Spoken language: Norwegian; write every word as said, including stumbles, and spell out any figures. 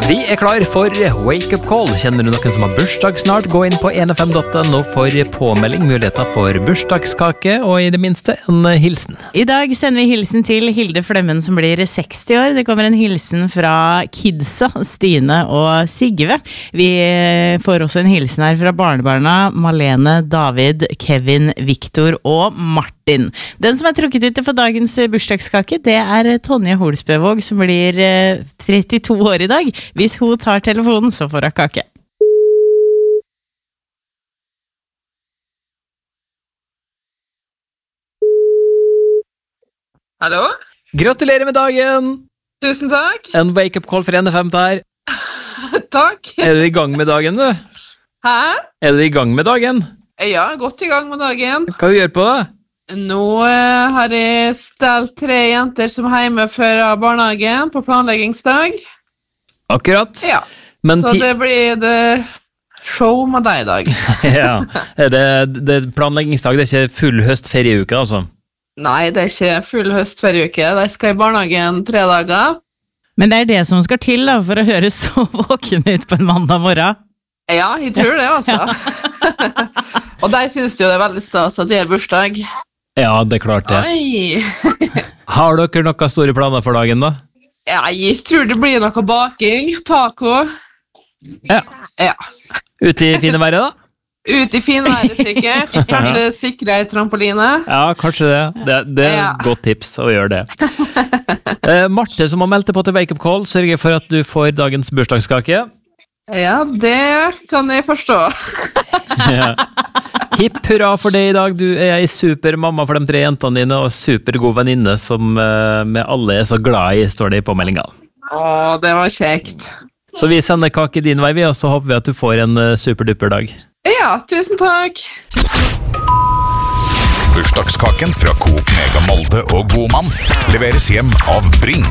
Vi er klar for Wake Up Call. Kjenner du noen som har bursdag snart? Gå inn på en fem punktum no for påmelding, muligheter for bursdagskake og i det minste en hilsen. I dag sender vi hilsen til Hilde Flemmen som blir seksti år. Det kommer en hilsen fra kidsa Stine og Sigve. Vi får også en hilsen her fra barnebarna Malene, David, Kevin, Victor og Martin. Den som er trukket ut til for dagens bursdagskake, det er Tonje Holsbøvåg som blir trettito år i dag. Hvis hun tar telefonen, så får hun kake. Hallo? Gratulerer med dagen! Tusen takk. En wake-up call for en fem der. Takk. Er du i gang med dagen, du? Hæ? Er du i gang med dagen? Ja, godt i gang med dagen. Hva gjør du på da? Nå eh, har jeg stelt tre jenter som er hjemme fra barnehagen på planleggingsdag. Akkurat. Ja, Men så ti- det blir det show med deg i dag. ja. Er det, det er planleggingsdag, det er ikke full høstferieuke, altså? Nei, det er ikke full høstferieuke. De skal i barnehagen tre dager. Men det er det som skal til da, for å høre så våken ut på en mandag morgen. Ja, jeg tror det, altså. Og de synes jo det er veldig stas at de har bursdag. Ja, det er klart det. Oi! Har dere noen store planer for dagen da? Ja, jeg tror det blir noe baking, taco. Ja. Ja. Ute i fine været da? Ut i finværet sikkert. Kanskje sikre ei trampoline. Ja, kanskje det. Det, det er Ja. et godt tips å gjøre det. eh, Marte som har meldt på til Wake Up Call, sørger for at du får dagens bursdagskake. Ja, det kan jeg forstå. Ja. Hipp hurra for det i dag. Du er ei super mamma for de tre jentene dine, og super god venninne som eh, med alle er så glad i, står det i påmeldinga. Å, det var kjekt. Så vi sender kake din vei, vi, og så håper vi at du får en eh, superduper dag. Ja, tusen takk. Bursdagskaken fra Coop Mega Molde og Godmann leveres hjem av Bring.